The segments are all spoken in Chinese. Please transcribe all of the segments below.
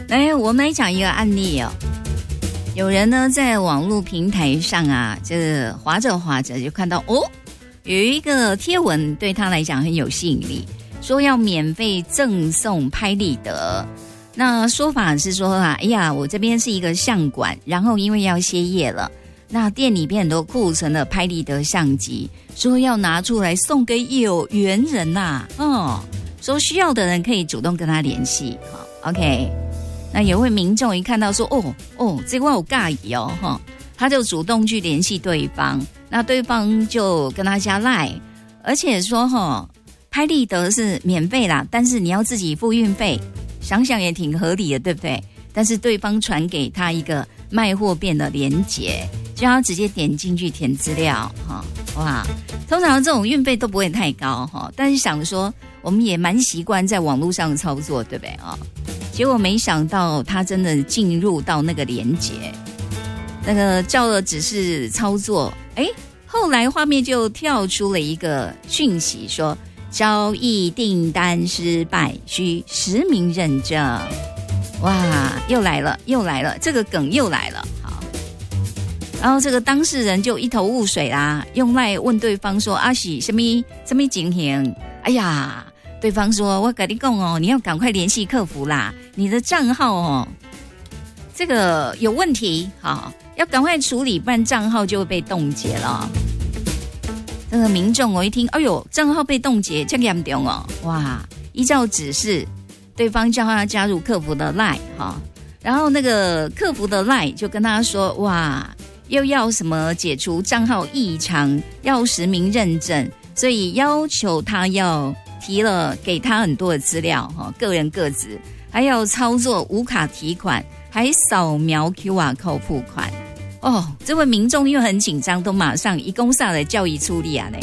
来，我们来讲一个案例哦。有人呢在网络平台上啊，就是滑着滑着就看到有一个贴文对他来讲很有吸引力，说要免费赠送拍立得。那说法是说啊，哎呀，我这边是一个相馆，然后因为要歇业了，那店里边很多库存的拍立得相机，说要拿出来送给有缘人呐、说需要的人可以主动跟他联系。OK。那有位民众一看到说这个我有介意哦，他就主动去联系对方，那对方就跟他加 LINE， 而且说拍立得是免费啦，但是你要自己付运费，想想也挺合理的，对不对？但是对方传给他一个卖货店的连结，就要直接点进去填资料哇，通常这种运费都不会太高但是想说我们也蛮习惯在网络上操作，对不对结果没想到他真的进入到那个连结，那个照了指示操作，后来画面就跳出了一个讯息说交易订单失败，需实名认证。哇，又来了，这个梗又来了。好，然后这个当事人就一头雾水啦，用LINE问对方说是什么情形？哎呀，对方说我跟你讲你要赶快联系客服啦，你的账号这个有问题，要赶快处理，不然账号就会被冻结了。这个民众一听，哎呦，账号被冻结，这么严重哇！依照指示，对方叫他加入客服的 LINE 然后那个客服的 LINE 就跟他说，哇，又要什么解除账号异常，要实名认证，所以要求他要给他很多的资料个人个资，还要操作无卡提款，还扫描 QR code 付款。这位民众因为很紧张，都马上一公上来叫伊处理啊那个。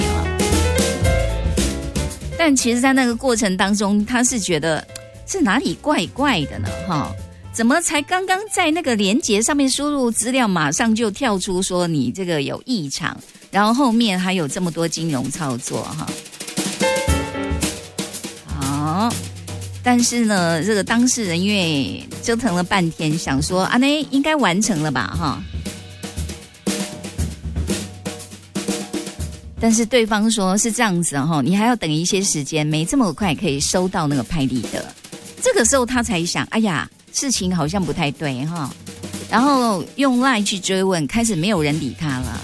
但其实在那个过程当中，他是觉得是哪里怪怪的呢怎么才刚刚在那个连结上面输入资料，马上就跳出说你这个有异常，然后后面还有这么多金融操作好，但是呢这个当事人因为折腾了半天，想说那应该完成了吧但是对方说是这样子你还要等一些时间，没这么快可以收到那个拍立得。这个时候他才想，哎呀，事情好像不太对然后用 LINE 去追问，开始没有人理他了。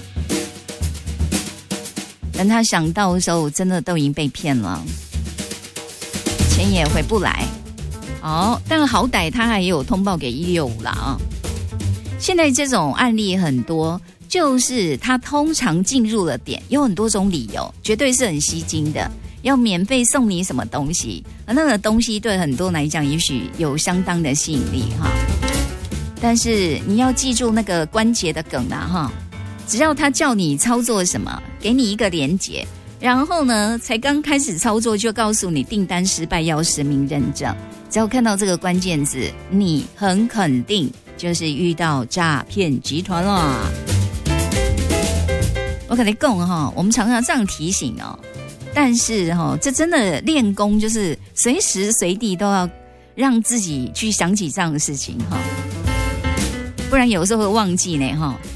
等他想到的时候，真的都已经被骗了，钱也回不来。但好歹他还有通报给165了现在这种案例很多，就是他通常进入了点，有很多种理由，绝对是很吸睛的，要免费送你什么东西，而那个东西对很多人来讲也许有相当的吸引力但是你要记住那个关节的梗只要他叫你操作什么，给你一个连结，然后呢才刚开始操作就告诉你订单失败，要实名认证，只要看到这个关键字，你很肯定就是遇到诈骗集团了。我跟你讲我们常常这样提醒但是这真的练功，就是随时随地都要让自己去想起这样的事情不然有时候会忘记呢